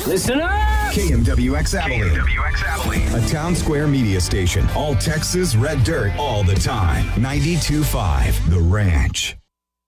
Listen up! KMWX Abilene. KMWX Abilene. A town square media station. All Texas red dirt all the time. 92.5 The Ranch.